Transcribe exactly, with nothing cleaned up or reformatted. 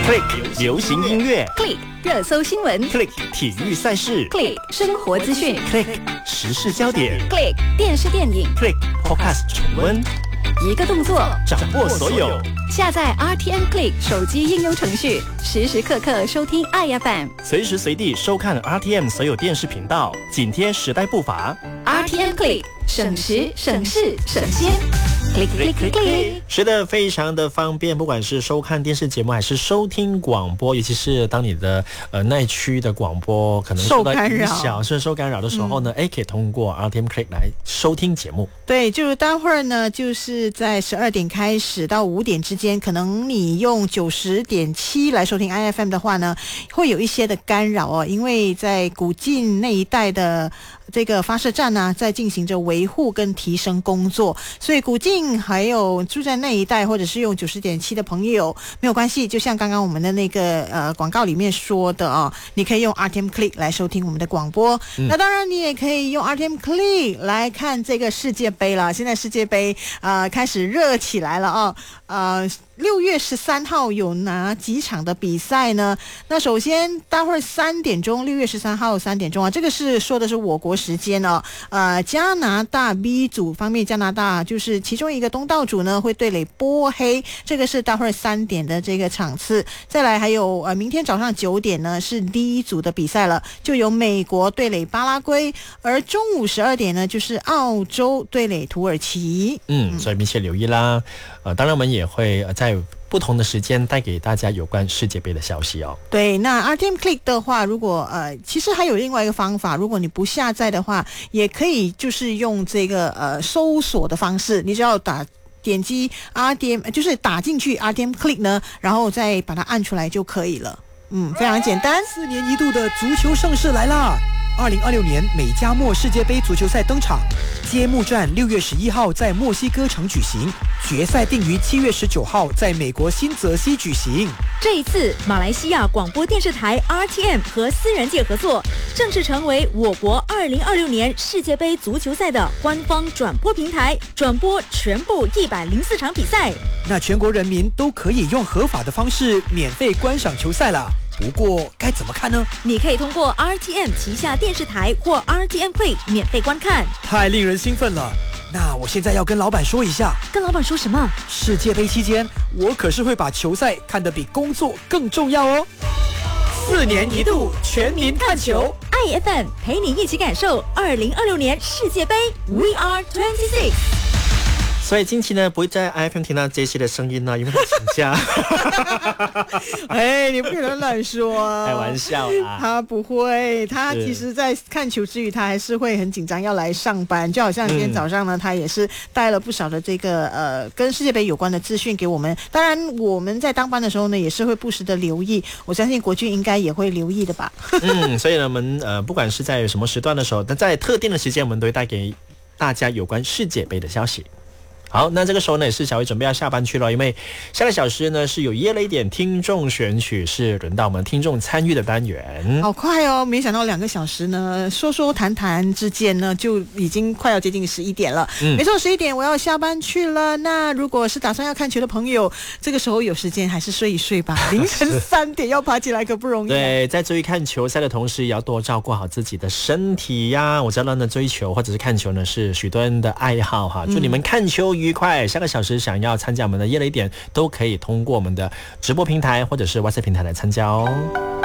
Click 流行音乐 Click 热搜新闻 ，Click 体育赛事 ，Click 生活资讯 ，Click 时事焦点 ，Click 电视电影 ，Click Podcast 重温， 一个动作掌握所有。 下载 R T M Click 手机应用程序，时时刻刻收听 I F M， 随时随地收看 R T M 所有电视频道，紧贴时代步伐。 R T M Click 省时省事省先。Click click click click， 是的，非常的方便，不管是收看电视节目还是收听广播，尤其是当你的呃那区的广播可能受到影响，是受干扰的时候呢，哎、嗯，可以通过 R T M Click 来收听节目。 对，就是待会儿呢，就是在十二点开始到五点之间，可能你用九十点七来收听 I F M 的话呢，会有一些的干扰哦，因为在古晋那一带的这个发射站呢，在进行着维护跟提升工作，所以古晋还有住在那一带或者是用九十点七的朋友没有关系，就像刚刚我们的那个呃广告里面说的啊、哦，你可以用 R T M Click 来收听我们的广播、嗯、那当然你也可以用 R T M Click 来看这个世界杯了，现在世界杯呃开始热起来了啊、哦、呃六月十三号有哪几场的比赛呢？那首先待会儿三点钟，六月十三号三点钟啊，这个是说的是我国时间哦。呃，加拿大 B 组方面，加拿大就是其中一个东道主呢会对垒波黑，这个是待会儿三点的这个场次。再来还有呃，明天早上九点呢是 D 组的比赛了，就由美国对垒巴拉圭，而中午十二点呢就是澳洲对垒土耳其。 嗯，所以密切留意啦。呃，当然我们也会呃在不同的时间带给大家有关世界杯的消息哦。 对，那 R T M Click 的话，如果呃，其实还有另外一个方法，如果你不下载的话，也可以就是用这个呃搜索的方式，你只要打点击 R T M， 就是打进去 R T M Click 呢，然后再把它按出来就可以了。嗯，非常简单。 四年一度的足球盛世来啦！二零二六年美加墨世界杯足球赛登场，揭幕战六月十一号在墨西哥城举行，决赛定于七月十九号在美国新泽西举行。 这一次，马来西亚广播电视台 R T M 和私人界合作，正式成为我国二零二六年世界杯足球赛的官方转播平台，转播全部一百零四场比赛。 那全国人民都可以用合法的方式免费观赏球赛了。不过该怎么看呢？ 你可以通过 R T M 旗下电视台或 R T M Play 免费观看。 太令人兴奋了！那我现在要跟老板说一下。 跟老板说什么？ 世界杯期间，我可是会把球赛看得比工作更重要哦。四年一度全民看球 ，I F M 陪你一起感受二零二六年世界杯 We Are twenty-six。 所以近期呢，不会在 I F M 听到 J C 的声音呢，因为他请假。 哎，你不可能乱说， 开玩笑啦。 他不会，他其实在看球之余，他还是会很紧张要来上班。就好像今天早上呢，嗯、他也是带了不少的这个呃跟世界杯有关的资讯给我们。当然，我们在当班的时候呢，也是会不时的留意。我相信国军应该也会留意的吧。 嗯，所以呢，我们呃不管是在什么时段的时候，但在特定的时间，我们都会带给大家有关世界杯的消息。好，那这个时候呢也是小薇准备要下班去了，因为下个小时呢是有夜了一点听众选曲，是轮到我们听众参与的单元。 好快哦，没想到两个小时呢说说谈谈之间呢就已经快要接近十一点了。嗯，没错，十一点我要下班去了。那如果是打算要看球的朋友，这个时候有时间还是睡一睡吧，凌晨三点要爬起来可不容易。 对，在注意看球赛的同时也要多照顾好自己的身体呀。我知道呢追球或者是看球呢是许多人的爱好哈，祝你们看球愉快。下个小时想要参加我们的夜了一点，都可以通过我们的直播平台或者是 WhatsApp 平台来参加哦。